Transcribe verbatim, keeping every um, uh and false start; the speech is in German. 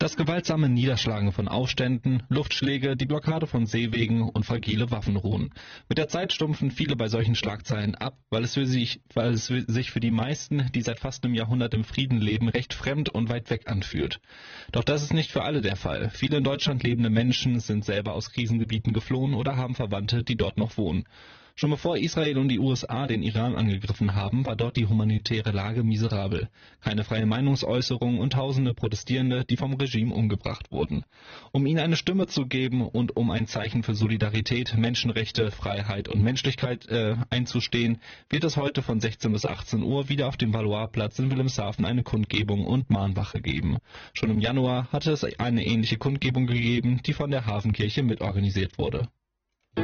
Das gewaltsame Niederschlagen von Aufständen, Luftschläge, die Blockade von Seewegen und fragile Waffenruhen. Mit der Zeit stumpfen viele bei solchen Schlagzeilen ab, weil es, für sich, weil es sich für die meisten, die seit fast einem Jahrhundert im Frieden leben, recht fremd und weit weg anfühlt. Doch das ist nicht für alle der Fall. Viele in Deutschland lebende Menschen sind selber aus Krisengebieten geflohen oder haben Verwandte, die dort noch wohnen. Schon bevor Israel und die U S A den Iran angegriffen haben, war dort die humanitäre Lage miserabel. Keine freie Meinungsäußerung und tausende Protestierende, die vom Regime umgebracht wurden. Um ihnen eine Stimme zu geben und um ein Zeichen für Solidarität, Menschenrechte, Freiheit und Menschlichkeit äh, einzustehen, wird es heute von sechzehn bis achtzehn Uhr wieder auf dem Valois-Platz in Wilhelmshaven eine Kundgebung und Mahnwache geben. Schon im Januar hatte es eine ähnliche Kundgebung gegeben, die von der Hafenkirche mitorganisiert wurde.